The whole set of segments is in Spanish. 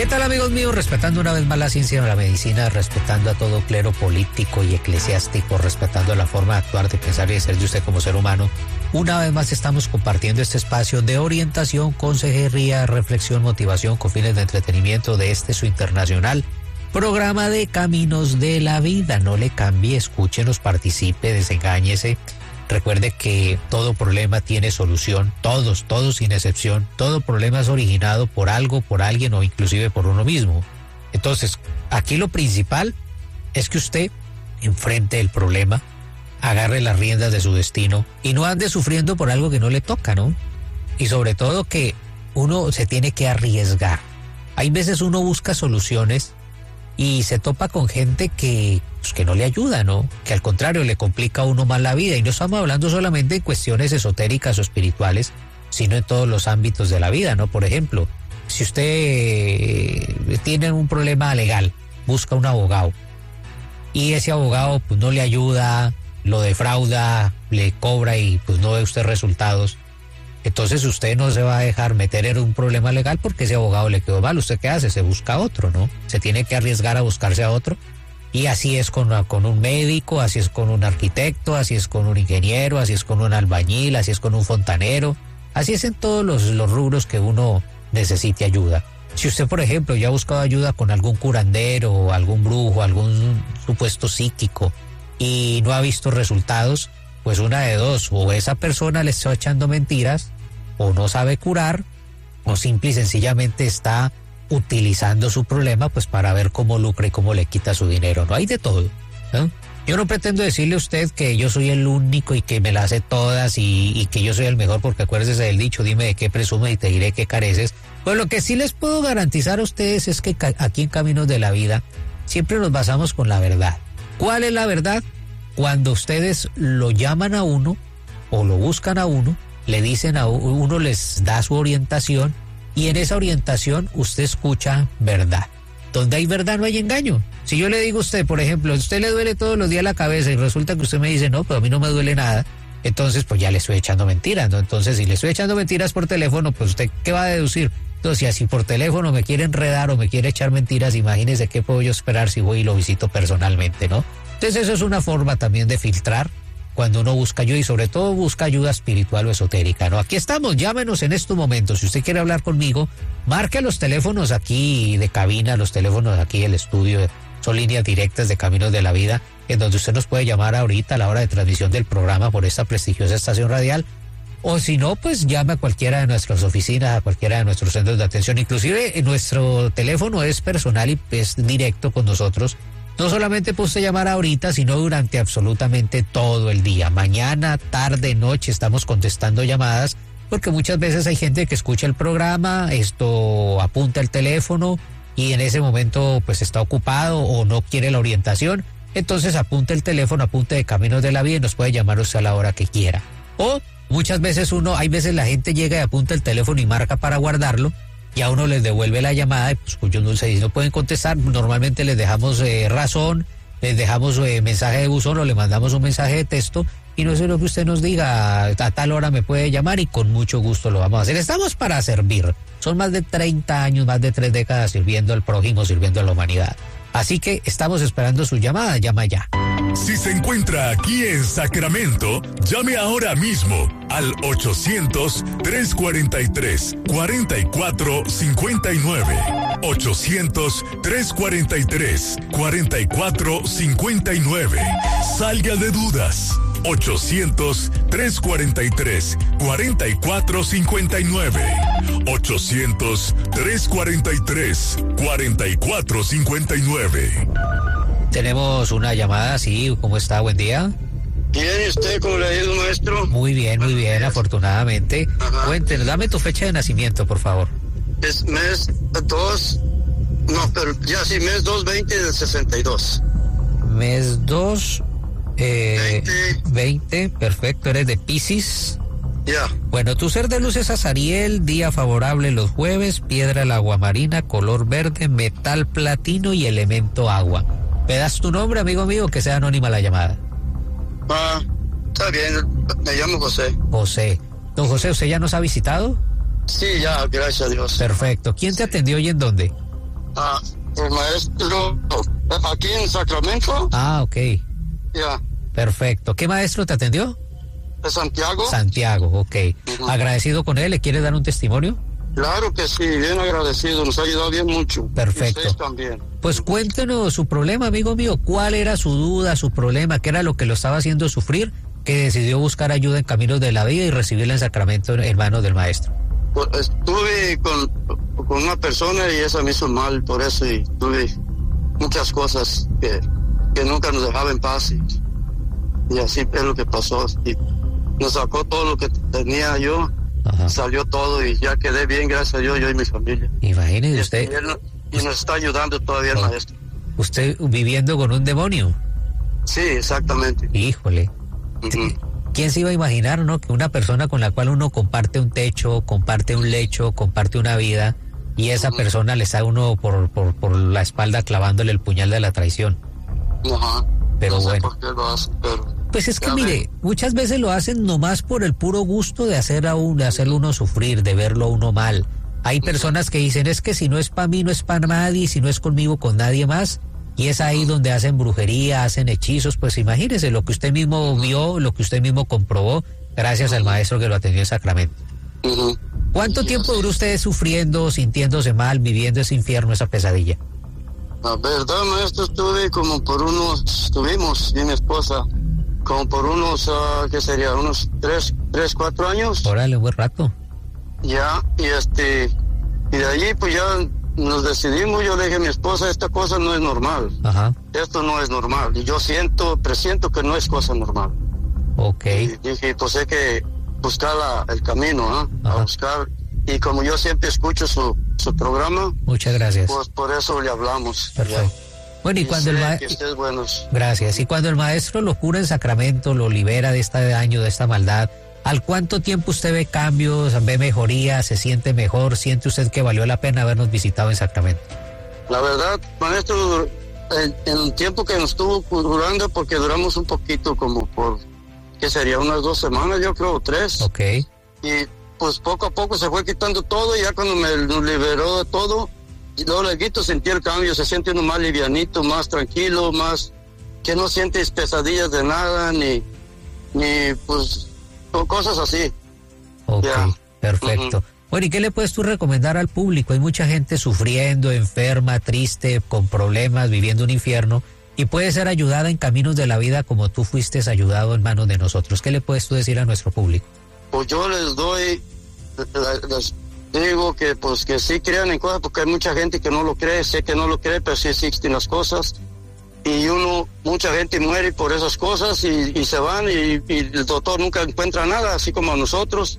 ¿Qué tal, amigos míos? Respetando una vez más la ciencia de la medicina, respetando a todo clero político y eclesiástico, respetando la forma de actuar, de pensar y de ser de usted como ser humano. Una vez más estamos compartiendo este espacio de orientación, consejería, reflexión, motivación con fines de entretenimiento de su internacional programa de Caminos de la Vida. No le cambie, escúchenos, participe, desengáñese. Recuerde que todo problema tiene solución, todos sin excepción. Todo problema es originado por algo, por alguien o inclusive por uno mismo. Entonces, aquí lo principal es que usted enfrente el problema, agarre las riendas de su destino y no ande sufriendo por algo que no le toca, ¿no? Y sobre todo que uno se tiene que arriesgar. Hay veces uno busca soluciones y se topa con gente que no le ayuda, ¿no? Que al contrario le complica a uno más la vida. Y no estamos hablando solamente de cuestiones esotéricas o espirituales, sino en todos los ámbitos de la vida, ¿no? Por ejemplo, si usted tiene un problema legal, busca un abogado y ese abogado pues no le ayuda, lo defrauda, le cobra y pues no ve usted resultados. Entonces usted no se va a dejar meter en un problema legal porque ese abogado le quedó mal. ¿Usted qué hace? Se busca otro, ¿no? Se tiene que arriesgar a buscarse a otro. Y así es con un médico, así es con un arquitecto, así es con un ingeniero, así es con un albañil, así es con un fontanero. Así es en todos los rubros que uno necesite ayuda. Si usted, por ejemplo, ya ha buscado ayuda con algún curandero, algún brujo, algún supuesto psíquico y no ha visto resultados, pues una de dos, o esa persona le está echando mentiras, o no sabe curar, o simple y sencillamente está utilizando su problema pues para ver cómo lucra y cómo le quita su dinero. No hay de todo, ¿no? Yo no pretendo decirle a usted que yo soy el único y que me las sé todas y que yo soy el mejor, porque acuérdese del dicho, dime de qué presumes y te diré qué careces. Pues lo que sí les puedo garantizar a ustedes es que aquí en Caminos de la Vida siempre nos basamos con la verdad. ¿Cuál es la verdad? Cuando ustedes lo llaman a uno o lo buscan a uno, le dicen a uno, les da su orientación y en esa orientación usted escucha verdad. Donde hay verdad no hay engaño. Si yo le digo a usted, por ejemplo, a usted le duele todos los días la cabeza y resulta que usted me dice, no, pero a mí no me duele nada, entonces pues ya le estoy echando mentiras, ¿no? Entonces si le estoy echando mentiras por teléfono, pues usted, ¿qué va a deducir? Entonces si así por teléfono me quiere enredar o me quiere echar mentiras, imagínese qué puedo yo esperar si voy y lo visito personalmente, ¿no? Entonces eso es una forma también de filtrar cuando uno busca ayuda y sobre todo busca ayuda espiritual o esotérica, ¿no? Aquí estamos, llámenos en estos momentos. Si usted quiere hablar conmigo, marque los teléfonos aquí de cabina, los teléfonos aquí del estudio, son líneas directas de Caminos de la Vida, en donde usted nos puede llamar ahorita a la hora de transmisión del programa por esta prestigiosa estación radial, o si no, pues llame a cualquiera de nuestras oficinas, a cualquiera de nuestros centros de atención. Inclusive nuestro teléfono es personal y es directo con nosotros. No solamente puede usted llamar ahorita, sino durante absolutamente todo el día. Mañana, tarde, noche, estamos contestando llamadas, porque muchas veces hay gente que escucha el programa, apunta el teléfono y en ese momento pues está ocupado o no quiere la orientación. Entonces apunte el teléfono, apunte de Caminos de la Vida y nos puede llamar usted a la hora que quiera. O muchas veces hay veces la gente llega y apunta el teléfono y marca para guardarlo, y a uno les devuelve la llamada y pues ellos no pueden contestar. Normalmente les dejamos razón, les dejamos mensaje de buzón o le mandamos un mensaje de texto y no sé lo que usted nos diga, a tal hora me puede llamar y con mucho gusto lo vamos a hacer. Estamos para servir. Son más de 30 años, más de 3 décadas sirviendo al prójimo, sirviendo a la humanidad. Así que estamos esperando su llamada, llama ya. Si se encuentra aquí en Sacramento, llame ahora mismo al 800-343-4459. 800-343-4459. Salga de dudas. 800-343-4459. 800-343-4459. Tenemos una llamada, sí, ¿cómo está? Buen día. Bien, ¿y usted cómo le ha ido, maestro? Muy bien, afortunadamente. Ajá. Cuéntenos, dame tu fecha de nacimiento, por favor. Es mes 2, mes 2-20 del 62. Mes 2, 20, perfecto, eres de Piscis. Ya. Bueno, tu ser de luz es Azariel, día favorable los jueves, piedra el aguamarina, color verde, metal platino y elemento agua. ¿Me das tu nombre, amigo mío, que sea anónima la llamada? Está bien, me llamo José. José. Don José, ¿usted ya nos ha visitado? Sí, ya, gracias a Dios. Perfecto. ¿Quién te atendió y en dónde? El maestro, aquí en Sacramento. Ah, ok. Ya. Perfecto. ¿Qué maestro te atendió? ¿De Santiago? Santiago, ok. ¿Agradecido con él? ¿Le quiere dar un testimonio? Claro que sí, bien agradecido, nos ha ayudado bien mucho. Perfecto. Y ustedes también. Pues cuéntenos su problema, amigo mío. ¿Cuál era su duda, su problema? ¿Qué era lo que lo estaba haciendo sufrir? Que decidió buscar ayuda en Caminos de la Vida y recibirla en Sacramento en manos del maestro. Pues, estuve con una persona y esa me hizo mal por eso, y tuve muchas cosas que nunca nos dejaba en paz, y así es lo que pasó. Y nos sacó todo lo que tenía yo. Ajá. Salió todo y ya quedé bien, gracias a Dios, yo y mi familia. Imagínese usted. Y nos está ayudando todavía el maestro. ¿Usted viviendo con un demonio? Sí, exactamente. Híjole. Uh-huh. ¿Quién se iba a imaginar, no? Que una persona con la cual uno comparte un techo, comparte un lecho, comparte una vida, y esa persona le está a uno por la espalda clavándole el puñal de la traición. Ajá. Pero no sé bueno. por qué lo hace, pero... Pues es que mire, muchas veces lo hacen nomás por el puro gusto de hacerlo uno sufrir, de verlo a uno mal. Hay personas que dicen, es que si no es para mí, no es para nadie, si no es conmigo, con nadie más. Y es ahí donde hacen brujería, hacen hechizos. Pues imagínese lo que usted mismo vio, lo que usted mismo comprobó, gracias al maestro que lo atendió en Sacramento. ¿Cuánto tiempo duró usted sufriendo, sintiéndose mal, viviendo ese infierno, esa pesadilla? La verdad, maestro, estuvimos y mi esposa, como por unos, ¿qué sería? Unos 3, 4 años. Órale, buen rato. Ya, y de allí pues ya nos decidimos, yo le dije a mi esposa, esta cosa no es normal. Ajá. Esto no es normal, y yo presiento que no es cosa normal. Ok. Y dije, pues hay que buscar el camino, a buscar, y como yo siempre escucho su programa. Muchas gracias. Pues por eso le hablamos. Perfecto. Ya. Bueno, y cuando Gracias. Y cuando el maestro lo cura en Sacramento, lo libera de este daño, de esta maldad, ¿al cuánto tiempo usted ve cambios, ve mejoría, se siente mejor? ¿Siente usted que valió la pena habernos visitado en Sacramento? La verdad, maestro, en el tiempo que nos estuvo curando, porque duramos un poquito, como por, ¿qué sería? Unas 2 semanas, yo creo, 3. Ok. Y pues poco a poco se fue quitando todo, y ya cuando me liberó de todo, y luego le sentí el cambio, se siente uno más livianito, más tranquilo, más que no sientes pesadillas de nada, ni pues cosas así. Ok, ya. Perfecto. Bueno, ¿y qué le puedes tú recomendar al público? Hay mucha gente sufriendo, enferma, triste, con problemas, viviendo un infierno, y puede ser ayudada en Caminos de la Vida como tú fuiste ayudado en manos de nosotros. ¿Qué le puedes tú decir a nuestro público? Pues yo les digo que pues que sí crean en cosas, porque hay mucha gente que no lo cree, sé que no lo cree, pero sí existen las cosas, y mucha gente muere por esas cosas, y se van, y el doctor nunca encuentra nada, así como a nosotros,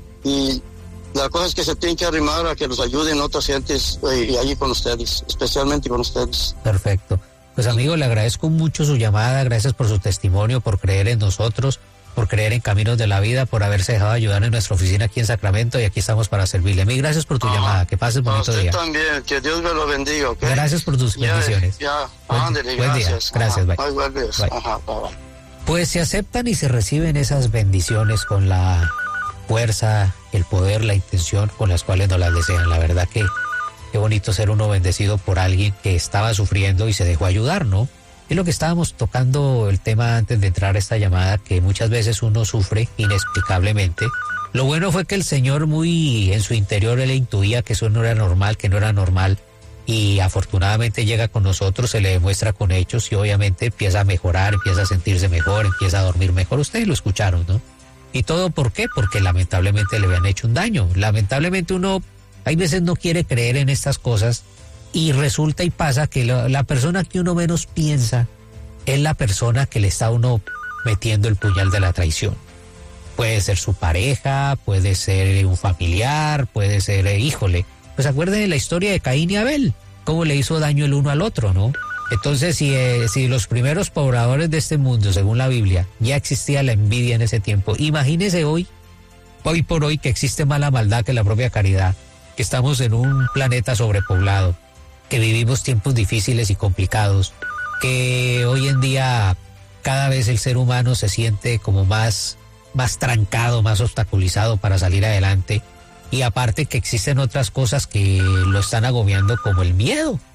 y la cosa es que se tienen que arrimar a que los ayuden otras gentes, y allí con ustedes, especialmente con ustedes. Perfecto. Pues amigo, le agradezco mucho su llamada, gracias por su testimonio, por creer en nosotros, por creer en Caminos de la Vida, por haberse dejado ayudar en nuestra oficina aquí en Sacramento, y aquí estamos para servirle. Mil gracias por tu llamada, que pases bonito día. También, que Dios me lo bendiga, ¿ok? Gracias por tus bendiciones. Buen día, gracias, bye. Bye. Ajá, bye. Pues se aceptan y se reciben esas bendiciones con la fuerza, el poder, la intención con las cuales nos las desean. La verdad que qué bonito ser uno bendecido por alguien que estaba sufriendo y se dejó ayudar, ¿no? Es lo que estábamos tocando el tema antes de entrar a esta llamada, que muchas veces uno sufre inexplicablemente. Lo bueno fue que el Señor muy en su interior él intuía que eso no era normal, que no era normal, y afortunadamente llega con nosotros, se le demuestra con hechos y obviamente empieza a mejorar, empieza a sentirse mejor, empieza a dormir mejor. Ustedes lo escucharon, ¿no? ¿Y todo por qué? Porque lamentablemente le habían hecho un daño. Lamentablemente uno hay veces no quiere creer en estas cosas, y resulta y pasa que la persona que uno menos piensa es la persona que le está a uno metiendo el puñal de la traición. Puede ser su pareja, puede ser un familiar, puede ser, híjole. Pues acuérdense de la historia de Caín y Abel, cómo le hizo daño el uno al otro, ¿no? Entonces, si los primeros pobladores de este mundo, según la Biblia, ya existía la envidia en ese tiempo, imagínese hoy por hoy, que existe más la maldad que la propia caridad, que estamos en un planeta sobrepoblado, que vivimos tiempos difíciles y complicados, que hoy en día cada vez el ser humano se siente como más trancado, más obstaculizado para salir adelante, y aparte que existen otras cosas que lo están agobiando, como el miedo.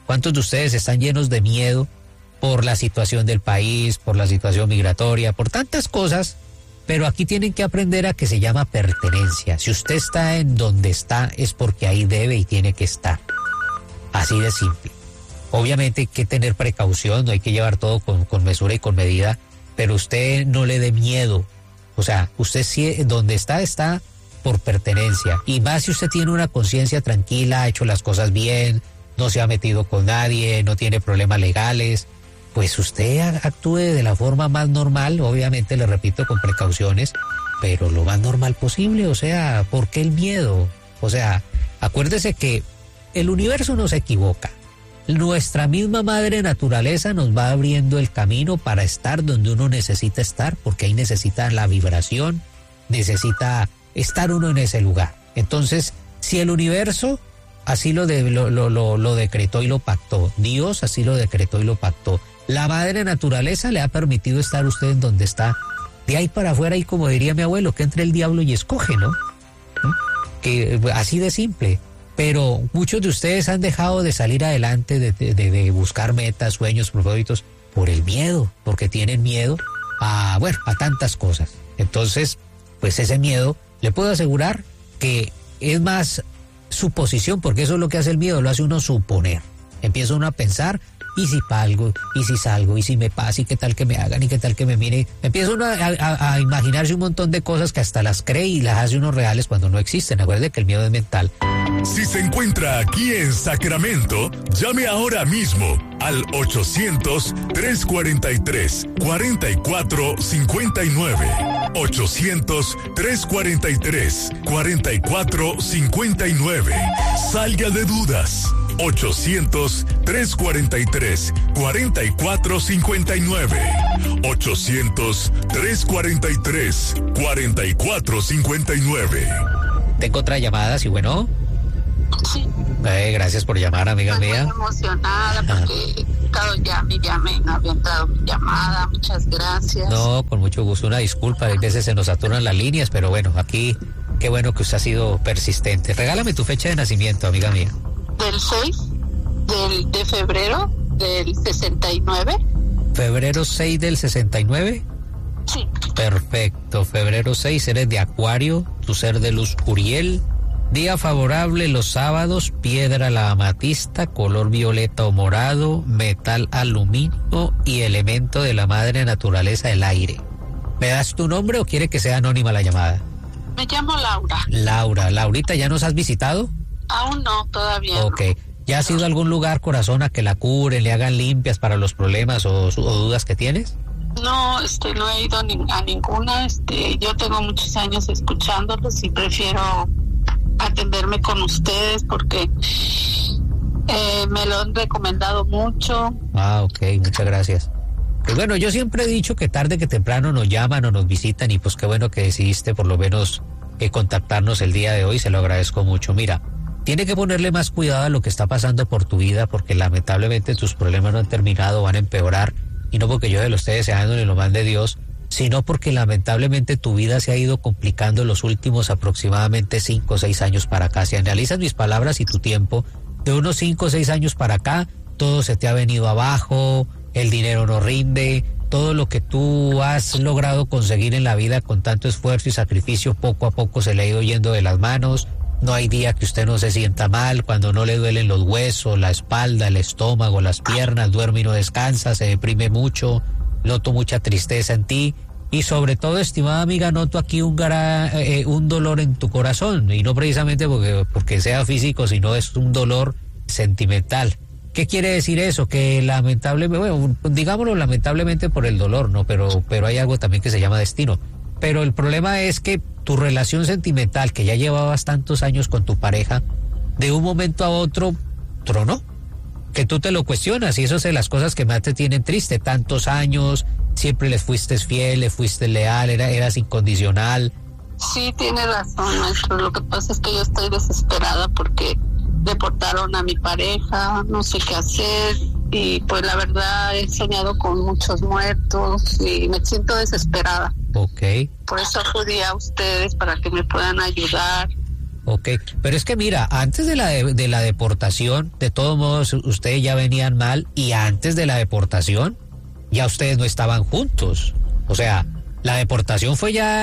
¿Cuántos de ustedes están llenos de miedo por la situación del país, por la situación migratoria, por tantas cosas? Pero aquí tienen que aprender a que se llama pertenencia. Si usted está en donde está, es porque ahí debe y tiene que estar. Así de simple. Obviamente hay que tener precaución, no hay que llevar todo con mesura y con medida, pero usted no le dé miedo. O sea, usted sí, donde está por pertenencia. Y más si usted tiene una conciencia tranquila, ha hecho las cosas bien, no se ha metido con nadie, no tiene problemas legales, pues usted actúe de la forma más normal, obviamente le repito con precauciones, pero lo más normal posible. O sea, ¿por qué el miedo? O sea, acuérdese que el universo no se equivoca. Nuestra misma madre naturaleza nos va abriendo el camino para estar donde uno necesita estar, porque ahí necesita la vibración, necesita estar uno en ese lugar. Entonces, si el universo así lo decretó y lo pactó, Dios así lo decretó y lo pactó, la madre naturaleza le ha permitido estar usted en donde está, de ahí para afuera, y como diría mi abuelo, que entre el diablo y escoge, ¿no? Que así de simple. Pero muchos de ustedes han dejado de salir adelante, de buscar metas, sueños, propósitos, por el miedo, porque tienen miedo a tantas cosas. Entonces, pues ese miedo, le puedo asegurar que es más suposición, porque eso es lo que hace el miedo, lo hace uno suponer. Empieza uno a pensar, y si palgo, y si salgo, y si me pasa, y qué tal que me hagan, y qué tal que me mire. Empieza uno a imaginarse un montón de cosas que hasta las cree y las hace uno reales cuando no existen. Acuérdate que el miedo es mental. Si se encuentra aquí en Sacramento, llame ahora mismo al 800-343-4459. 800-343-4459. Salga de dudas. 800-343-4459. 800-343-4459. Tengo otra llamada, ¿sí? Bueno. Sí. Gracias por llamar, amiga mía. Estoy emocionada porque ya me había entrado mi llamada. Muchas gracias. No, con mucho gusto. Una disculpa, a veces se nos saturan las líneas, pero bueno, aquí qué bueno que usted ha sido persistente. Regálame tu fecha de nacimiento, amiga mía. Del 6 de febrero del 69. ¿Febrero 6 del 69? Sí. Perfecto, febrero 6, eres de Acuario, tu ser de luz Uriel. Día favorable los sábados, piedra la amatista, color violeta o morado, metal aluminio y elemento de la madre naturaleza, el aire. ¿Me das tu nombre o quiere que sea anónima la llamada? Me llamo Laura. Laurita, ¿ya nos has visitado? Aún no, todavía Ok. no. ¿Ya has ido a algún lugar, corazón, a que la curen, le hagan limpias para los problemas o dudas que tienes? No, no he ido a ninguna. Yo tengo muchos años escuchándolos y prefiero atenderme con ustedes porque me lo han recomendado mucho. Ah, ok, muchas gracias. Pues bueno, yo siempre he dicho que tarde que temprano nos llaman o nos visitan, y pues qué bueno que decidiste por lo menos contactarnos el día de hoy, se lo agradezco mucho. Mira, tiene que ponerle más cuidado a lo que está pasando por tu vida, porque lamentablemente tus problemas no han terminado, van a empeorar, y no porque yo de los esté deseando ni lo mande Dios, sino porque lamentablemente tu vida se ha ido complicando los últimos aproximadamente 5 o 6 años para acá. Si analizas mis palabras y tu tiempo, de unos 5 o 6 años para acá, todo se te ha venido abajo, el dinero no rinde, todo lo que tú has logrado conseguir en la vida con tanto esfuerzo y sacrificio, poco a poco se le ha ido yendo de las manos. No hay día que usted no se sienta mal, cuando no le duelen los huesos, la espalda, el estómago, las piernas, duerme y no descansa, se deprime mucho. Noto mucha tristeza en ti y sobre todo, estimada amiga, noto aquí un dolor en tu corazón, y no precisamente porque sea físico, sino es un dolor sentimental. ¿Qué quiere decir eso? Que lamentablemente, bueno, digámoslo lamentablemente por el dolor, ¿no? Pero hay algo también que se llama destino. Pero el problema es que tu relación sentimental, que ya llevabas tantos años con tu pareja, de un momento a otro tronó. Que tú te lo cuestionas, y eso es de las cosas que más te tienen triste. Tantos años, siempre les fuiste fiel, le fuiste leal, eras incondicional. Sí, tiene razón, maestro. Lo que pasa es que yo estoy desesperada porque deportaron a mi pareja, no sé qué hacer, y pues la verdad he soñado con muchos muertos y me siento desesperada. Ok. Por eso acudí a ustedes para que me puedan ayudar. Ok, pero es que mira, antes de la deportación, de todos modos, ustedes ya venían mal, y antes de la deportación, ya ustedes no estaban juntos. O sea, la deportación fue ya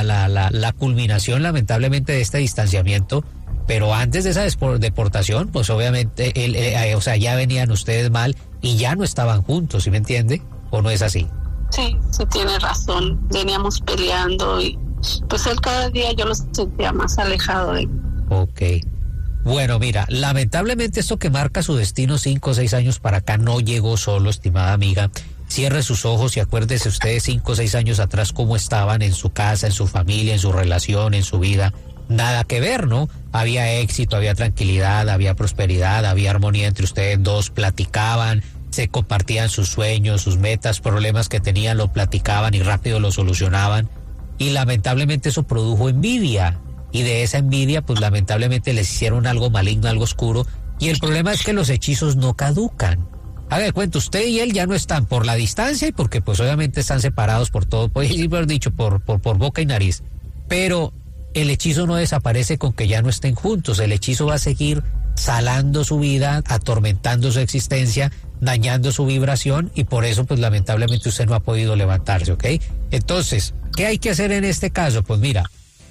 la culminación, lamentablemente, de este distanciamiento, pero antes de esa deportación, pues obviamente, o sea, ya venían ustedes mal y ya no estaban juntos, ¿sí me entiende? ¿O no es así? Sí, tiene razón. Veníamos peleando y pues él cada día yo lo sentía más alejado de él. Ok. Bueno, mira, lamentablemente esto que marca su destino 5 o 6 años para acá no llegó solo, estimada amiga. Cierre sus ojos y acuérdese ustedes 5 o 6 años atrás cómo estaban en su casa, en su familia, en su relación, en su vida. Nada que ver, ¿no? Había éxito, había tranquilidad, había prosperidad, había armonía entre ustedes dos, platicaban, se compartían sus sueños, sus metas, problemas que tenían, lo platicaban y rápido lo solucionaban. Y lamentablemente eso produjo envidia, y de esa envidia pues lamentablemente les hicieron algo maligno, algo oscuro, y el problema es que los hechizos no caducan. Haga de cuenta, usted y él ya no están por la distancia y porque pues obviamente están separados por todo, pues haber dicho, por boca y nariz, pero el hechizo no desaparece con que ya no estén juntos, el hechizo va a seguir salando su vida, atormentando su existencia, dañando su vibración, y por eso pues lamentablemente usted no ha podido levantarse, ¿ok? Entonces, ¿qué hay que hacer en este caso? Pues mira,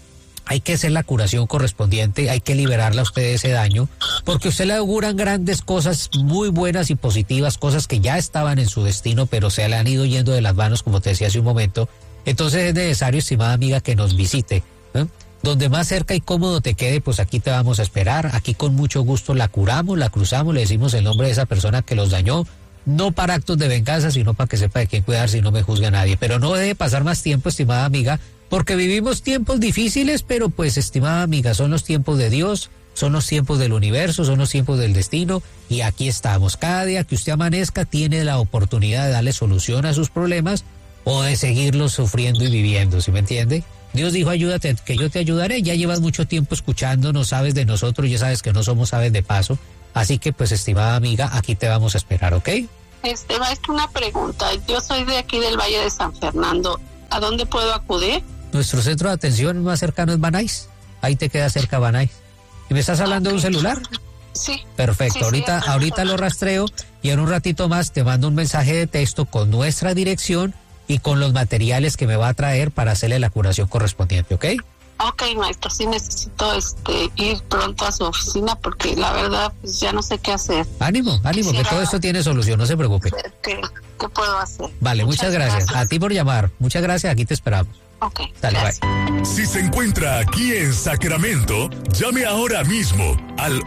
hay que hacer la curación correspondiente, hay que liberarla a usted de ese daño, porque a usted le auguran grandes cosas muy buenas y positivas, cosas que ya estaban en su destino, pero se le han ido yendo de las manos, como te decía hace un momento. Entonces es necesario, estimada amiga, que nos visite, ¿eh? Donde más cerca y cómodo te quede, pues aquí te vamos a esperar. Aquí con mucho gusto la curamos, la cruzamos, le decimos el nombre de esa persona que los dañó, no para actos de venganza, sino para que sepa de quién cuidar, si no me juzga nadie. Pero no debe pasar más tiempo, estimada amiga, porque vivimos tiempos difíciles, pero pues, estimada amiga, son los tiempos de Dios, son los tiempos del universo, son los tiempos del destino, y aquí estamos. Cada día que usted amanezca tiene la oportunidad de darle solución a sus problemas o de seguirlos sufriendo y viviendo, ¿sí me entiende? Dios dijo, ayúdate, que yo te ayudaré. Ya llevas mucho tiempo escuchándonos, sabes de nosotros, ya sabes que no somos aves de paso. Así que, pues, estimada amiga, aquí te vamos a esperar, ¿ok? Maestro, una pregunta. Yo soy de aquí del Valle de San Fernando. ¿A dónde puedo acudir? Nuestro centro de atención más cercano es Banais. Ahí te queda cerca Banais. ¿Y me estás hablando de un celular? Sí. Perfecto. Sí, ahorita lo rastreo y en un ratito más te mando un mensaje de texto con nuestra dirección y con los materiales que me va a traer para hacerle la curación correspondiente, ¿ok? Ok, maestro, sí necesito ir pronto a su oficina porque la verdad pues ya no sé qué hacer. Ánimo, que todo esto tiene solución, no se preocupe. ¿Qué puedo hacer? Vale, muchas gracias. A ti por llamar. Muchas gracias, aquí te esperamos. Ok. Dale, gracias. bye. Si se encuentra aquí en Sacramento, llame ahora mismo al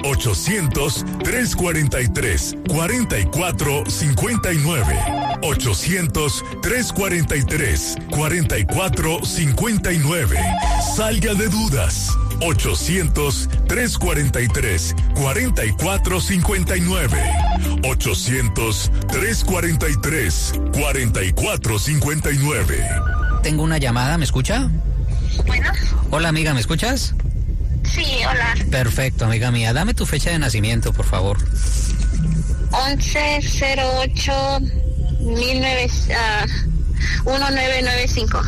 800-343-4459. 800-343-4459. Salga de dudas. 800-343-4459. 800-343-4459. Tengo una llamada, ¿me escucha? Bueno. Hola, amiga, ¿me escuchas? Sí, hola. Perfecto, amiga mía. Dame tu fecha de nacimiento, por favor. 11/08/1995.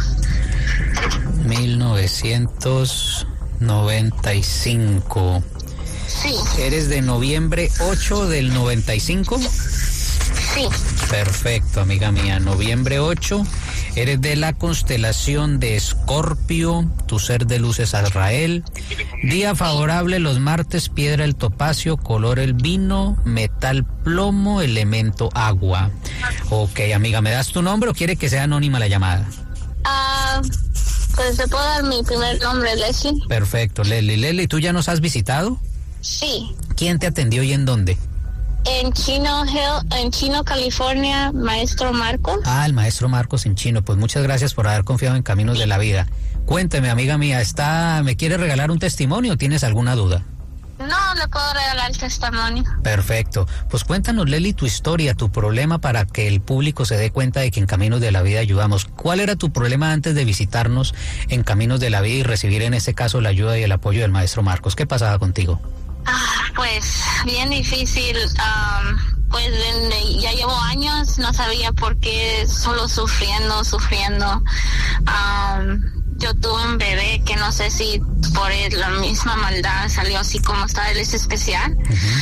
1995. Sí. ¿Eres de noviembre 8 del 95? Sí. Perfecto, amiga mía. Noviembre 8. Eres de la constelación de Escorpio, tu ser de luz es Azrael. Día favorable los martes, piedra el topacio, color el vino, metal plomo, elemento agua. Ok, amiga, ¿me das tu nombre o quiere que sea anónima la llamada? Pues te puedo dar mi primer nombre, Leslie. Perfecto, Leslie. Leslie, ¿tú ya nos has visitado? Sí. ¿Quién te atendió y en dónde? En Chino, California, maestro Marcos. Ah, el maestro Marcos en Chino. Pues muchas gracias por haber confiado en Caminos de la Vida. Cuénteme, amiga mía, ¿me quiere regalar un testimonio o tienes alguna duda? No, le puedo regalar el testimonio. Perfecto. Pues cuéntanos, Leli, tu historia, tu problema para que el público se dé cuenta de que en Caminos de la Vida ayudamos. ¿Cuál era tu problema antes de visitarnos en Caminos de la Vida y recibir en este caso la ayuda y el apoyo del maestro Marcos? ¿Qué pasaba contigo? Pues bien difícil, pues ya llevo años, no sabía por qué, solo sufriendo. yo tuve un bebé que no sé si por la misma maldad salió así como está, él es especial.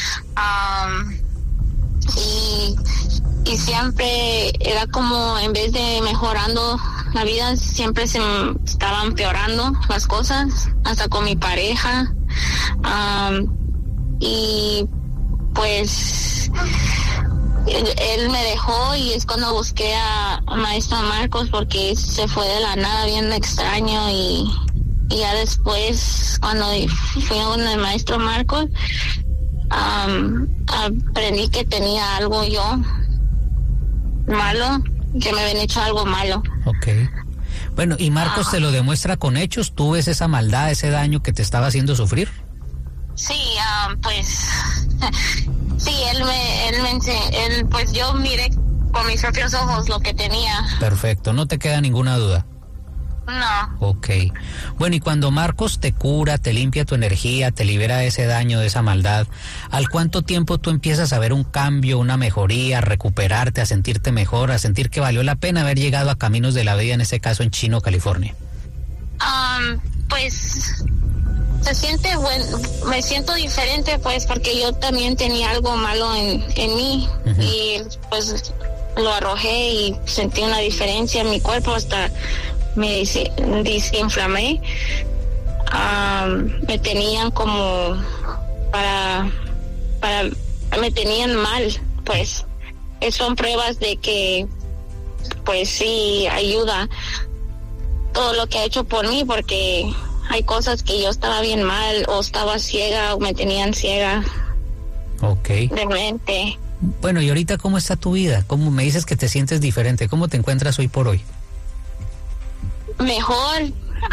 Y siempre era como, en vez de mejorando la vida, siempre se estaban empeorando las cosas, hasta con mi pareja. Y pues él me dejó, y es cuando busqué a Maestro Marcos, porque se fue de la nada bien extraño, y ya después cuando fui a donde el Maestro Marcos, aprendí que tenía algo yo malo, que me habían hecho algo malo. Okay. Bueno, ¿y Marcos te lo demuestra con hechos? ¿Tú ves esa maldad, ese daño que te estaba haciendo sufrir? Sí, pues sí, él pues yo miré con mis propios ojos lo que tenía. Perfecto, no te queda ninguna duda. No. Ok. Bueno, y cuando Marcos te cura, te limpia tu energía, te libera de ese daño, de esa maldad, ¿al cuánto tiempo tú empiezas a ver un cambio, una mejoría, a recuperarte, a sentirte mejor, a sentir que valió la pena haber llegado a Caminos de la Vida, en este caso en Chino, California? Pues se siente bueno, me siento diferente, pues, porque yo también tenía algo malo en mí. Uh-huh. Y pues lo arrojé y sentí una diferencia en mi cuerpo, hasta me desinflamé. Me tenían como me tenían mal, pues. Son pruebas de que pues sí ayuda todo lo que ha hecho por mí, porque hay cosas que yo estaba bien mal, o estaba ciega, o me tenían ciega. Ok. De mente. Bueno, y ahorita, ¿cómo está tu vida? ¿Cómo me dices que te sientes diferente? ¿Cómo te encuentras hoy por hoy? Mejor,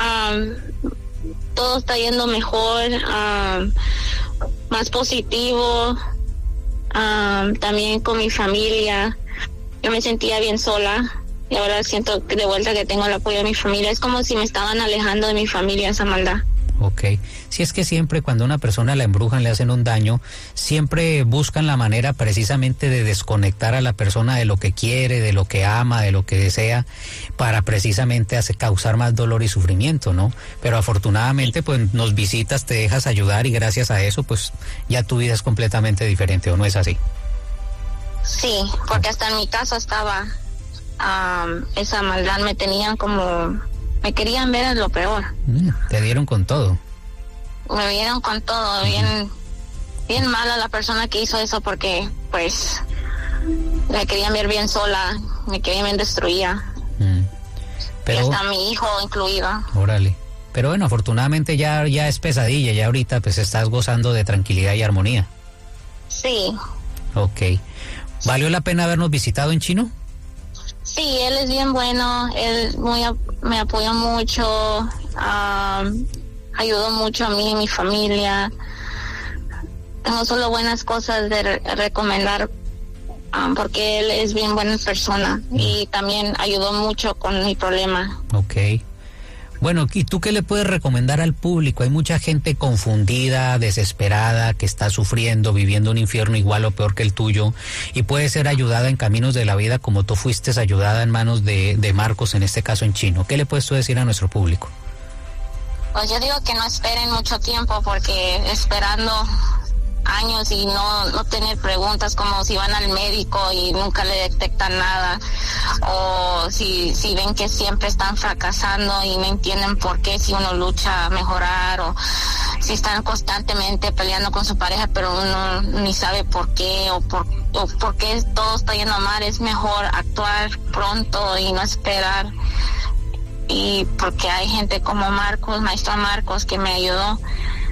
todo está yendo mejor, más positivo, también con mi familia. Yo me sentía bien sola, y ahora siento que de vuelta que tengo el apoyo de mi familia. Es como si me estaban alejando de mi familia, esa maldad. Ok. Si es que siempre cuando a una persona la embrujan, le hacen un daño, siempre buscan la manera precisamente de desconectar a la persona de lo que quiere, de lo que ama, de lo que desea, para precisamente causar más dolor y sufrimiento, ¿no? Pero afortunadamente pues nos visitas, te dejas ayudar, y gracias a eso pues ya tu vida es completamente diferente, ¿o no es así? Sí, porque hasta en mi casa estaba esa maldad, me tenían como... Me querían ver en lo peor. Te dieron con todo. Me dieron con todo, bien mala la persona que hizo eso, porque pues me querían ver bien sola, me querían ver destruida. Pero, y hasta mi hijo incluido. Órale. Pero bueno, afortunadamente ya es pesadilla, ya ahorita pues estás gozando de tranquilidad y armonía. Sí. Ok. ¿Valió la pena habernos visitado en Chino? Sí, él es bien bueno, él me apoyó mucho, ayudó mucho a mí y mi familia. Tengo solo buenas cosas de recomendar, porque él es bien buena persona, y también ayudó mucho con mi problema. Ok. Bueno, ¿y tú qué le puedes recomendar al público? Hay mucha gente confundida, desesperada, que está sufriendo, viviendo un infierno igual o peor que el tuyo, y puede ser ayudada en Caminos de la Vida como tú fuiste ayudada en manos de Marcos, en este caso en Chino. ¿Qué le puedes tú decir a nuestro público? Pues yo digo que no esperen mucho tiempo, porque esperando años y no tener preguntas, como si van al médico y nunca le detectan nada, o si ven que siempre están fracasando y no entienden por qué, si uno lucha a mejorar, o si están constantemente peleando con su pareja pero uno ni sabe por qué, o por qué todo está yendo mal. Es mejor actuar pronto y no esperar, y porque hay gente como Marcos, Maestro Marcos, que me ayudó.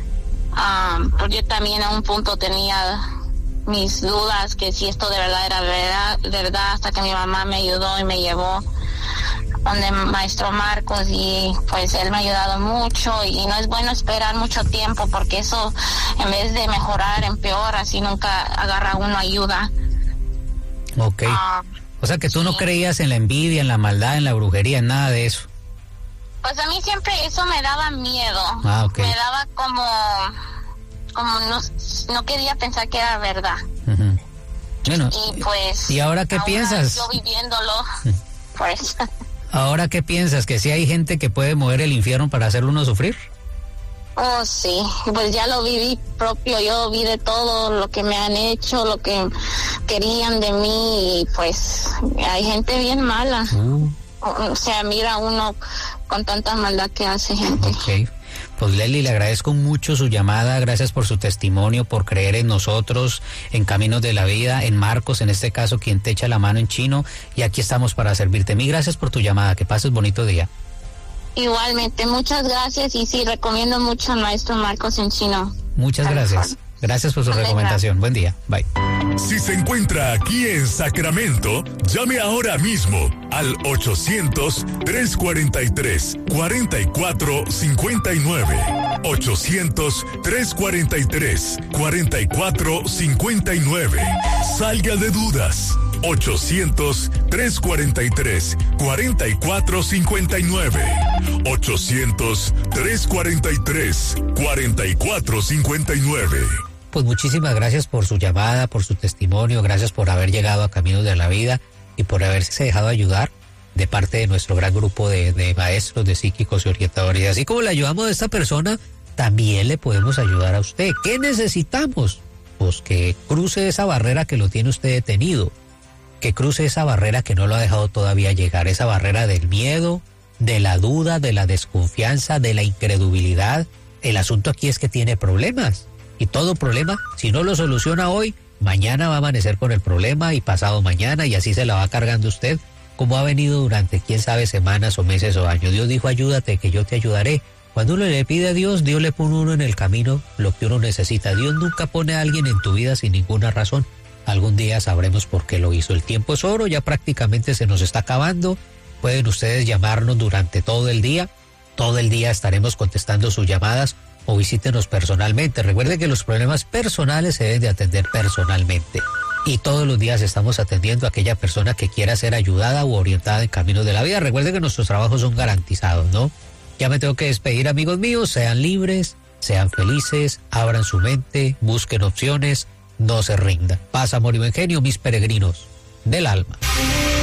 Pues yo también a un punto tenía mis dudas que si esto de verdad era verdad, hasta que mi mamá me ayudó y me llevó donde Maestro Marcos, y pues él me ha ayudado mucho. Y no es bueno esperar mucho tiempo, porque eso, en vez de mejorar, empeora, si nunca agarra uno ayuda. Ok. O sea que tú no creías en la envidia, en la maldad, en la brujería, en nada de eso. Pues a mí siempre eso me daba miedo. Okay. Me daba como no quería pensar que era verdad. Uh-huh. Bueno, y pues ¿y ahora qué piensas? Yo viviéndolo, pues. Ahora, ¿qué piensas? ¿Que sí hay gente que puede mover el infierno para hacerlo uno sufrir? Oh, sí, pues ya lo viví propio, yo vi de todo lo que me han hecho, lo que querían de mí, y pues hay gente bien mala. O sea, mira uno con tanta maldad que hace gente. Ok. Pues Leslie, le agradezco mucho su llamada, gracias por su testimonio, por creer en nosotros, en Caminos de la Vida, en Marcos, en este caso, quien te echa la mano en chino, y aquí estamos para servirte. Mil gracias por tu llamada, que pases bonito día. Igualmente, muchas gracias, y sí, recomiendo mucho al maestro Marcos en chino. Muchas gracias. Gracias por su recomendación. Buen día. Bye. Si se encuentra aquí en Sacramento, llame ahora mismo al 800-343-4459. 800-343-4459. Salga de dudas. 800-343-4459. 800-343-4459. Pues muchísimas gracias por su llamada, por su testimonio, gracias por haber llegado a Caminos de la Vida y por haberse dejado ayudar de parte de nuestro gran grupo de maestros, de psíquicos y orientadores. Y así como le ayudamos a esta persona, también le podemos ayudar a usted. ¿Qué necesitamos? Pues que cruce esa barrera que lo tiene usted detenido, que cruce esa barrera que no lo ha dejado todavía llegar, esa barrera del miedo, de la duda, de la desconfianza, de la incredulidad. El asunto aquí es que tiene problemas. Y todo problema, si no lo soluciona hoy, mañana va a amanecer con el problema y pasado mañana, y así se la va cargando usted, como ha venido durante quién sabe semanas o meses o años. Dios dijo, ayúdate que yo te ayudaré. Cuando uno le pide a Dios, Dios le pone a uno en el camino lo que uno necesita. Dios nunca pone a alguien en tu vida sin ninguna razón. Algún día sabremos por qué lo hizo. El tiempo es oro, ya prácticamente se nos está acabando. Pueden ustedes llamarnos durante todo el día. Todo el día estaremos contestando sus llamadas, o visítenos personalmente. Recuerde que los problemas personales se deben de atender personalmente. Y todos los días estamos atendiendo a aquella persona que quiera ser ayudada u orientada en Caminos de la Vida. Recuerde que nuestros trabajos son garantizados, ¿no? Ya me tengo que despedir, amigos míos. Sean libres, sean felices, abran su mente, busquen opciones, no se rindan. Paz, amor y buen genio, mis peregrinos del alma.